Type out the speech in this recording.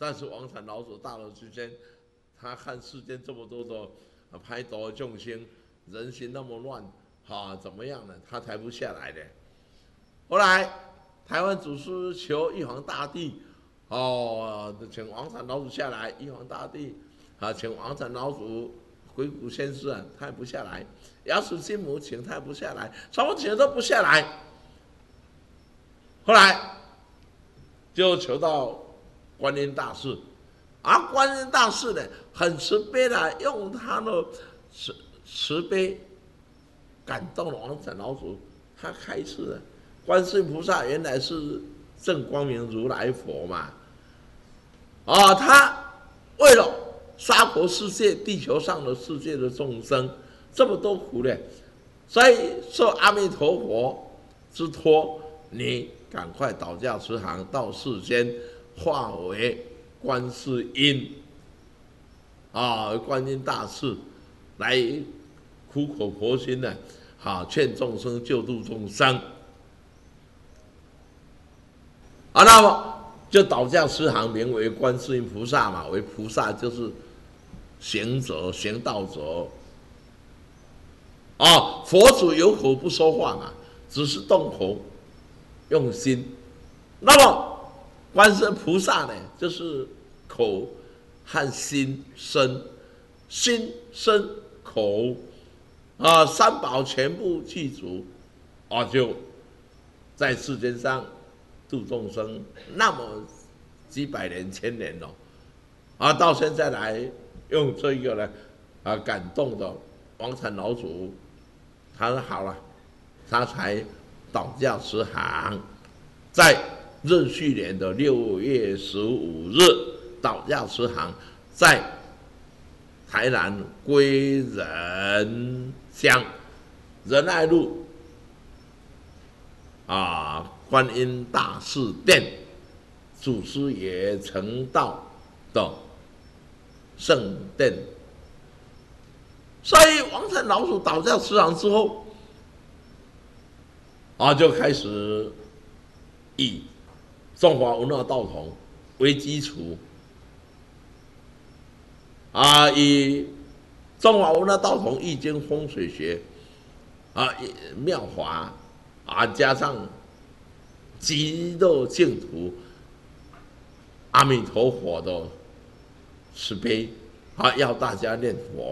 但是王禅老祖大罗之间，他看世间这么多的拍夺众生，人心那么乱，怎么样呢？他才不下来的。后来台湾祖师求玉皇大帝，请王禅老祖下来，玉皇大帝请王禅老祖鬼谷先师他也不下来，药师金母请他也不下来，什么请都不下来。后来就求到观音大士，观音大士呢很慈悲的，用他的慈悲感动了王禅老祖，他开示了，观世音菩萨原来是正光明如来佛嘛，他为了娑婆世界、地球上的世界的众生这么多苦呢，所以受阿弥陀佛之托，你赶快倒驾慈航到世间，化为观世音观音大士，来苦口婆心的劝众生救度众生那么就倒驾慈航，名为观世音菩萨嘛，为菩萨就是行者、行道者佛祖有口不说话嘛，只是动口用心。那么观世音菩萨呢，就是口和心身，心身口三宝全部具足就在世间上度众生，那么几百年、千年了到现在来用这个呢感动的王禅老祖，他说好了，他才倒驾慈航，在壬戌年的6月15日倒驾慈航，在台南归仁乡仁爱路观音大士殿祖师爷成道的圣殿。所以王禅老祖倒驾慈航之后就开始以中华文化道统为基础以中华文化道统、易经、风水学妙法加上极乐净土阿弥陀佛的慈悲要大家念佛。